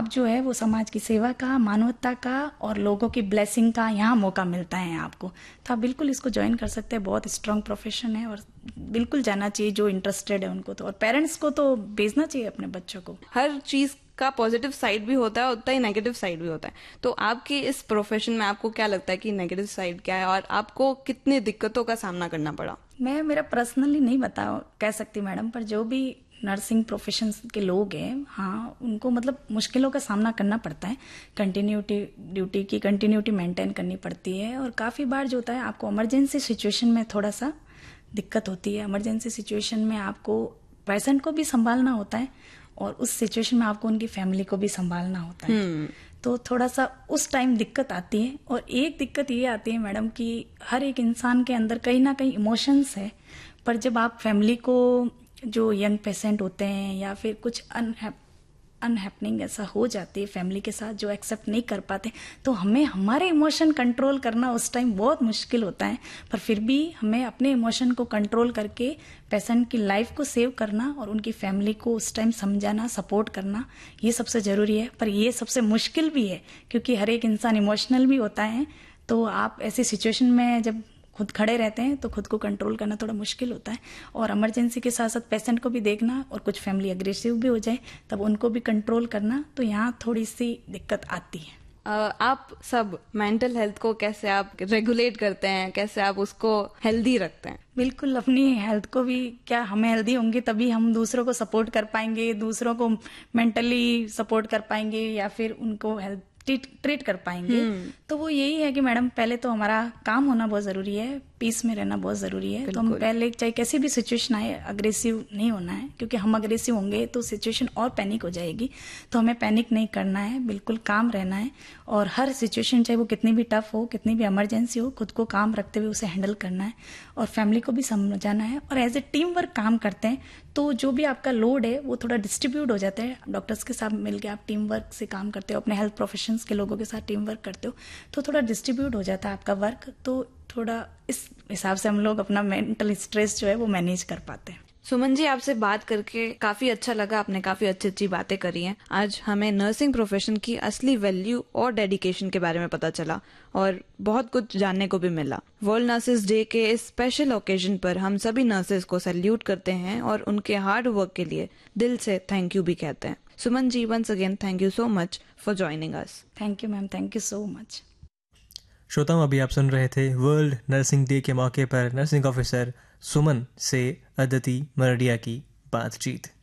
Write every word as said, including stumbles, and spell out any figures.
आप जो है वो समाज की सेवा का, मानवता का और लोगों की ब्लेसिंग का यहाँ मौका मिलता है आपको। तो आप बिल्कुल इसको ज्वाइन कर सकते हैं, बहुत स्ट्रांग प्रोफेशन है और बिल्कुल जाना चाहिए जो इंटरेस्टेड है उनको तो, और पेरेंट्स को तो भेजना चाहिए अपने बच्चों को। हर चीज का पॉजिटिव साइड भी होता है, उतना ही नेगेटिव साइड भी होता है। तो आपकी इस प्रोफेशन में आपको क्या लगता है कि नेगेटिव साइड क्या है और आपको कितनी दिक्कतों का सामना करना पड़ा? मैं मेरा पर्सनली नहीं बता कह सकती मैडम, पर जो भी नर्सिंग प्रोफेशन के लोग हैं, हाँ, उनको मतलब मुश्किलों का सामना करना पड़ता है। कंटिन्यूटी ड्यूटी की कंटिन्यूटी मेंटेन करनी पड़ती है, और काफ़ी बार जो होता है आपको इमरजेंसी सिचुएशन में थोड़ा सा दिक्कत होती है। इमरजेंसी सिचुएशन में आपको पेशेंट को भी संभालना होता है और उस सिचुएशन में आपको उनकी फैमिली को भी संभालना होता है। तो थोड़ा सा उस टाइम दिक्कत आती है। और एक दिक्कत ये आती है मैडम कि हर एक इंसान के अंदर कहीं ना कहीं इमोशंस है, पर जब आप फैमिली को, जो यंग पेशेंट होते हैं या फिर कुछ अनहैप अनहैपनिंग ऐसा हो जाती है फैमिली के साथ जो एक्सेप्ट नहीं कर पाते, तो हमें हमारे इमोशन कंट्रोल करना उस टाइम बहुत मुश्किल होता है। पर फिर भी हमें अपने इमोशन को कंट्रोल करके पेशेंट की लाइफ को सेव करना और उनकी फैमिली को उस टाइम समझाना, सपोर्ट करना, ये सबसे ज़रूरी है। पर ये सबसे मुश्किल भी है क्योंकि हर एक इंसान इमोशनल भी होता है। तो आप ऐसी सिचुएशन में जब खुद खड़े रहते हैं तो खुद को कंट्रोल करना थोड़ा मुश्किल होता है। और इमरजेंसी के साथ साथ पेशेंट को भी देखना, और कुछ फैमिली अग्रेसिव भी हो जाए तब उनको भी कंट्रोल करना, तो यहाँ थोड़ी सी दिक्कत आती है। uh, आप सब मेंटल हेल्थ को कैसे आप रेगुलेट करते हैं, कैसे आप उसको हेल्दी रखते हैं? बिल्कुल, अपनी हेल्थ को भी, क्या हमें हेल्दी होंगे तभी हम दूसरों को सपोर्ट कर पाएंगे, दूसरों को मेंटली सपोर्ट कर पाएंगे या फिर उनको हेल्थ ट्रीट कर पाएंगे। तो वो यही है कि मैडम पहले तो हमारा काम होना बहुत जरूरी है, पीस में रहना बहुत जरूरी है। तो हम पहले चाहे कैसी भी सिचुएशन आए अग्रेसिव नहीं होना है, क्योंकि हम अग्रेसिव होंगे तो सिचुएशन और पैनिक हो जाएगी। तो हमें पैनिक नहीं करना है, बिल्कुल काम रहना है। और हर सिचुएशन चाहे वो कितनी भी टफ हो, कितनी भी इमरजेंसी हो, खुद को काम रखते हुए उसे हैंडल करना है और फैमिली को भी समझाना है। और एज ए टीम वर्क काम करते हैं तो जो भी आपका लोड है वो थोड़ा डिस्ट्रीब्यूट हो जाता है। डॉक्टर्स के साथ मिलकर आप टीम वर्क से काम करते हो, अपने हेल्थ प्रोफेशंस के लोगों के साथ टीम वर्क करते हो, तो थोड़ा डिस्ट्रीब्यूट हो जाता है आपका वर्क। तो थोड़ा इस हिसाब से हम लोग अपना मेंटल स्ट्रेस जो है वो मैनेज कर पाते हैं। सुमन जी, आपसे बात करके काफी अच्छा लगा, आपने काफी अच्छी अच्छी बातें करी हैं। आज हमें नर्सिंग प्रोफेशन की असली वैल्यू और डेडिकेशन के बारे में पता चला और बहुत कुछ जानने को भी मिला। वर्ल्ड नर्सेज डे के इस स्पेशल ओकेजन पर हम सभी नर्सेज को सैल्यूट करते हैं और उनके हार्ड वर्क के लिए दिल से थैंक यू भी कहते हैं। Suman ji, once again thank you so much for joining us. Thank you ma'am, thank you so much. श्रोताओं, अभी आप सुन रहे थे वर्ल्ड नर्सिंग डे के मौके पर नर्सिंग ऑफिसर सुमन से अदिति मरडिया की बातचीत।